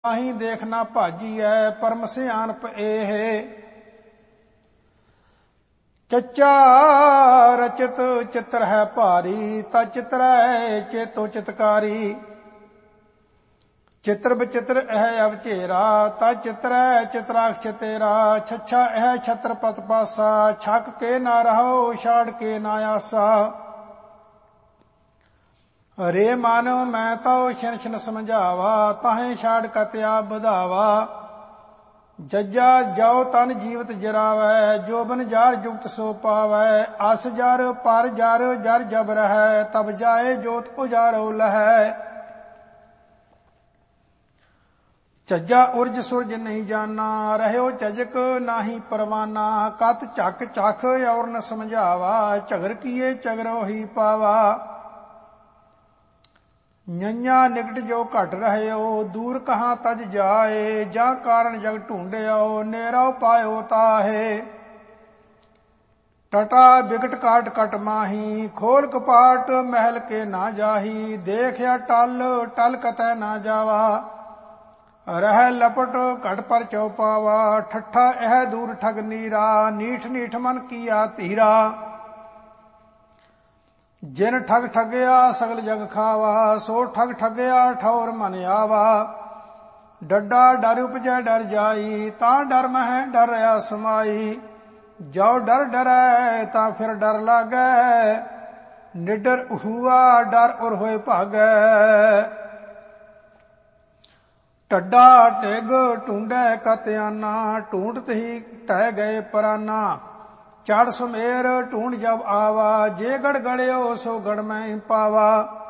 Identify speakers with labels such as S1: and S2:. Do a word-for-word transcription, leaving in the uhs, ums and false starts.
S1: ਤਾਹੀਂ ਦੇਖ ਨਾ ਭਾਜੀਐ ਪਰਮ ਸਿਆਣਪ ਇਹ। ਚੱਚਾ ਰਚਿਤ ਚਿੱਤਰ ਹੈ ਭਾਰੀ ਤਾ ਚਿਤਰੈ ਚੇਤੋ ਚਿਤਕਾਰੀ। ਚਿੱਤਰ ਬਚਿੱਤਰ ਇਹ ਅਵਚੇਰਾ ਤਾ ਚਿਤਰੈ ਚਿਤਰਾਕਸ਼ ਤੇਰਾ। ਛੱਛਾ ਇਹ ਛਤਰ ਪਤ ਪਾਸਾ ਛਕ ਕੇ ਨਾ ਰਹੋ ਛਾੜ ਕੇ ਨਾ ਆਸਾ। ਰੇ ਮਾਨਵ ਮੈਂ ਤਉ ਛਿਨ ਛਿਨ ਸਮਝਾਵਾ ਤਾਹੇ ਛਾੜ ਕਤਿਆ ਵਧਾਵਾ। ਜੱਜਾ ਜਾਉ ਤਨ ਜੀਵਤ ਜਰਾਵੈ ਜੋਬਨ ਜਾਰ ਜੁਗਤ ਸੋ ਪਾਵੈ। ਅਸ ਜਰ ਪਰ ਜਰ ਜਰ ਜਬ ਰਹੈ ਤਬ ਜਾਏ ਜੋਤ ਉਜਾਰੋ ਲਹੈ। ਝੱਜਾ ਉਰਜ ਸੁਰਜ ਨਹੀਂ ਜਾਨਾ ਰਹਿਓ ਝਜਕ ਨਾਹੀ ਪਰਵਾਨਾ। ਕਤ ਝਕ ਚਖ ਔਰ ਨ ਸਮਝਾਵਾ ਝਗਰ ਕੀਏ ਝਗਰੋ ਹੀ ਪਾਵਾ। ਨैया ਨਿਕਟ ਜੋ ਘਟ ਰਹਿਓ ਦੂਰ ਕਹਾਂ ਤਜ ਜਾਏ। ਜਾਂ ਕਾਰਨ ਜਗ ਢੂੰਡਿਓ ਨੇਰਾ ਪਾਇਓ ਤਾਹੇ। ਟਟਾ ਬਿਕਟ ਕਾਟ ਕਟ ਮਾਹੀ ਖੋਲ ਕਪਾਟ ਮਹਿਲ ਕੇ ਨਾ ਜਾਹੀ। ਦੇਖਿਆ ਟਲ ਟਲ ਕਤੈ ਨਾ ਜਾਵਾ ਰਹਿ ਲਪਟ ਘਟ ਪਰ ਚਉਪਾਵਾ। ਠੱਠਾ ਇਹ ਦੂਰ ਠਗ ਨੀਰਾ ਨੀਠ ਨੀਠ ਮਨ ਕੀਆ ਧੀਰਾ। ਜਿਨ ਠਗ ਠਗਿਆ ਸਗਲ ਜਗ ਖਾਵਾ ਸੋ ਠਗ ਠਗਿਆ ਠੌਰ ਮਨ ਆਵਾ। ਡੱਡਾ ਡਰ ਉਪਜੈ ਡਰ ਜਾਈ ਤਾਂ ਡਰ ਮਹਿ ਡਰ ਰਿਆ ਸਮਾਈ। ਜੋ ਡਰ ਡਰੈ ਤਾਂ ਫਿਰ ਡਰ ਲਾਗੈ ਨਿਡਰ ਹੁਆ ਡਰ ਉਰ ਹੋਏ ਭਾਗੈ। ਟੱਡਾ ਟਿਗ ਢੂੰਡੈ ਕਤਿਆਨਾ ਢੂੰਡਤ ਹੀ ਟਹਿ ਗਏ ਪਰਾਨਾ। ਚੜ ਸੁਮੇਰ ਢੂੰਡ ਜਬ ਆਵਾ ਜੇ ਗੜ ਗੜਿਓ ਸੋ ਗੜ ਮੈਂ ਪਾਵਾ।